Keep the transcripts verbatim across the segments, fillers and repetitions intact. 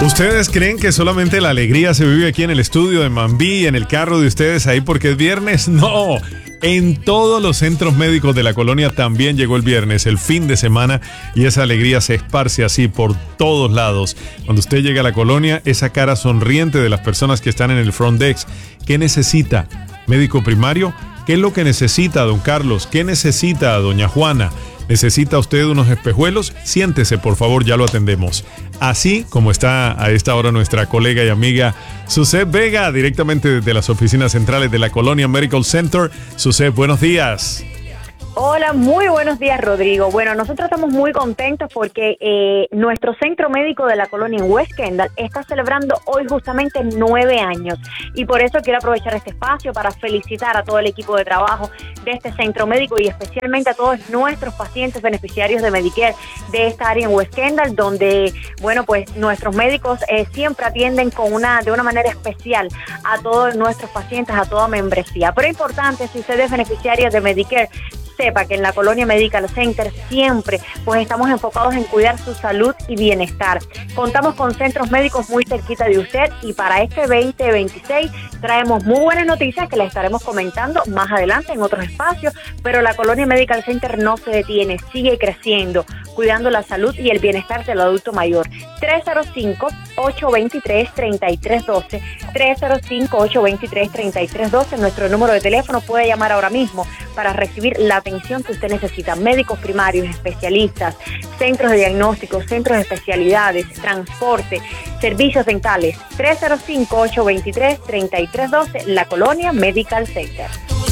¿Ustedes creen que solamente la alegría se vive aquí en el estudio de Mambí, en el carro de ustedes ahí porque es viernes? No, en todos los centros médicos de la colonia también llegó el viernes, el fin de semana, y esa alegría se esparce así por todos lados. Cuando usted llega a la colonia, esa cara sonriente de las personas que están en el front desk. ¿Qué necesita? ¿Médico primario? ¿Qué es lo que necesita, don Carlos? ¿Qué necesita, doña Juana? ¿Necesita usted unos espejuelos? Siéntese, por favor, ya lo atendemos. Así como está a esta hora nuestra colega y amiga Suset Vega, directamente desde las oficinas centrales de la Colonia Medical Center. Suset, buenos días. Hola, muy buenos días, Rodrigo. Bueno, nosotros estamos muy contentos porque eh, nuestro centro médico de la colonia en West Kendall está celebrando hoy justamente nueve años, y por eso quiero aprovechar este espacio para felicitar a todo el equipo de trabajo de este centro médico y especialmente a todos nuestros pacientes beneficiarios de Medicare de esta área en West Kendall, donde, bueno, pues nuestros médicos eh, siempre atienden con una de una manera especial a todos nuestros pacientes, a toda membresía. Pero es importante, si usted es beneficiaria de Medicare, sepa que en la Colonia Medical Center siempre pues estamos enfocados en cuidar su salud y bienestar. Contamos con centros médicos muy cerquita de usted, y para este veinte veintiséis traemos muy buenas noticias que les estaremos comentando más adelante en otros espacios, pero la Colonia Medical Center no se detiene, sigue creciendo, cuidando la salud y el bienestar del adulto mayor. tres cero cinco, ocho dos tres, tres tres uno dos, tres cero cinco, ocho dos tres, tres tres uno dos, nuestro número de teléfono. Puede llamar ahora mismo para recibir la atención que usted necesita. Médicos primarios, especialistas, centros de diagnóstico, centros de especialidades, transporte, servicios dentales. tres cero cinco, ocho dos tres, tres tres uno dos, la Colonia Medical Center.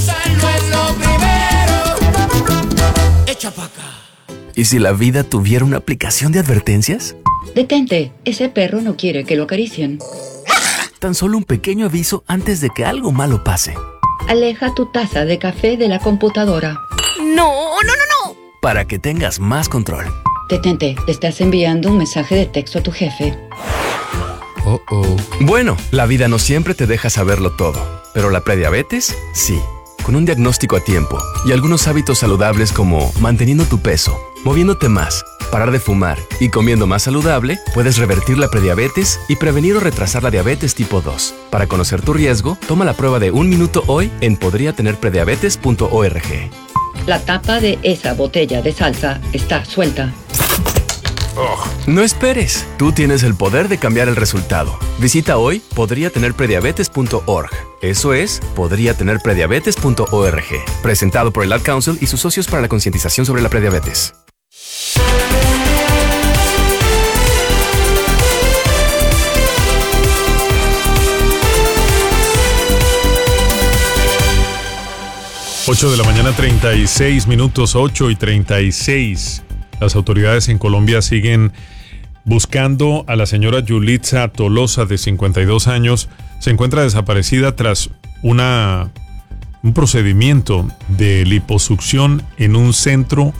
Echa pa' acá. ¿Y si la vida tuviera una aplicación de advertencias? Detente, ese perro no quiere que lo acaricien. Tan solo un pequeño aviso antes de que algo malo pase. Aleja tu taza de café de la computadora. ¡No, no, no, no! Para que tengas más control. Detente, te estás enviando un mensaje de texto a tu jefe. Oh, oh. Bueno, la vida no siempre te deja saberlo todo, pero la prediabetes, sí. Con un diagnóstico a tiempo y algunos hábitos saludables como manteniendo tu peso, moviéndote más, parar de fumar y comiendo más saludable, puedes revertir la prediabetes y prevenir o retrasar la diabetes tipo dos. Para conocer tu riesgo, toma la prueba de un minuto hoy en podría tener prediabetes punto org. La tapa de esa botella de salsa está suelta. Oh. No esperes, tú tienes el poder de cambiar el resultado. Visita hoy podría tener prediabetes punto org. Eso es podría tener prediabetes punto org. Presentado por el Ad Council y sus socios para la concientización sobre la prediabetes. ocho de la mañana, treinta y seis minutos, ocho y treinta y seis. Las autoridades en Colombia siguen buscando a la señora Yulitza Tolosa, de cincuenta y dos años. Se encuentra desaparecida tras una, un procedimiento de liposucción en un centro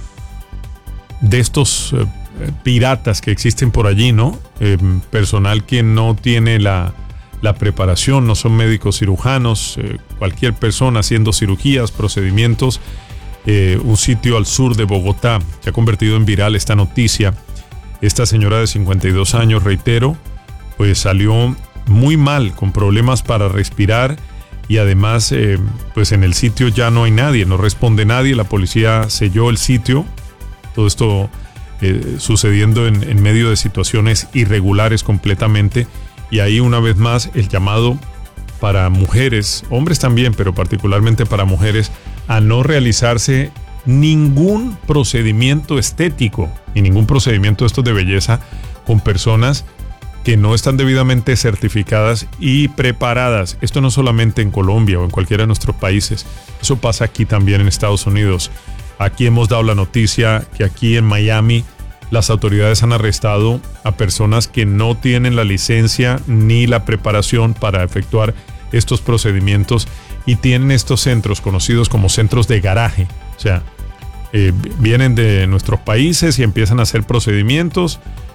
de estos eh, piratas que existen por allí, ¿no? Eh, personal que no tiene la, la preparación, no son médicos cirujanos, eh, cualquier persona haciendo cirugías, procedimientos. Eh, un sitio al sur de Bogotá se ha convertido en viral esta noticia. Esta señora de cincuenta y dos años, reitero, pues salió muy mal, con problemas para respirar, y además eh, pues en el sitio ya no hay nadie, no responde nadie. La policía selló el sitio. Todo esto eh, sucediendo en, en medio de situaciones irregulares completamente, y ahí una vez más el llamado para mujeres, hombres también, pero particularmente para mujeres, a no realizarse ningún procedimiento estético y ningún procedimiento estos de belleza con personas que no están debidamente certificadas y preparadas. Esto no solamente en Colombia o en cualquiera de nuestros países, eso pasa aquí también en Estados Unidos. Aquí hemos dado la noticia que aquí en Miami las autoridades han arrestado a personas que no tienen la licencia ni la preparación para efectuar estos procedimientos, y tienen estos centros conocidos como centros de garaje. O sea, eh, vienen de nuestros países y empiezan a hacer procedimientos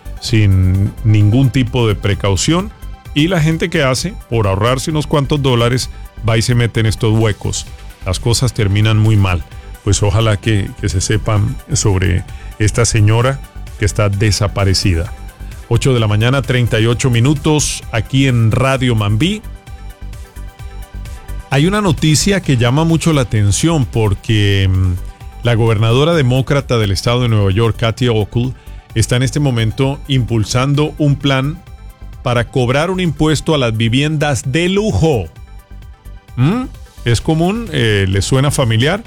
sin ningún tipo de precaución, y la gente que hace, por ahorrarse unos cuantos dólares, va y se mete en estos huecos. Las cosas terminan muy mal. Pues ojalá que, que se sepan sobre esta señora que está desaparecida. ocho de la mañana, treinta y ocho minutos, aquí en Radio Mambí. Hay una noticia que llama mucho la atención porque mmm, la gobernadora demócrata del estado de Nueva York, Kathy Hochul, está en este momento impulsando un plan para cobrar un impuesto a las viviendas de lujo. ¿Mm? ¿Es común? Eh, ¿Les suena familiar?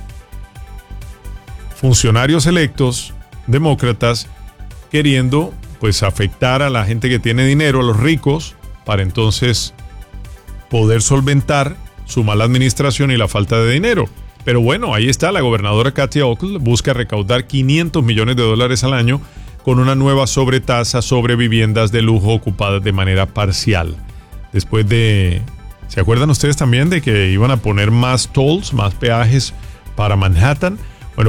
Funcionarios electos, demócratas, queriendo pues afectar a la gente que tiene dinero, a los ricos, para entonces poder solventar su mala administración y la falta de dinero. Pero bueno, ahí está, la gobernadora Kathy Hochul busca recaudar quinientos millones de dólares al año con una nueva sobretasa sobre viviendas de lujo ocupadas de manera parcial. Después de... ¿Se acuerdan ustedes también de que iban a poner más tolls, más peajes para Manhattan?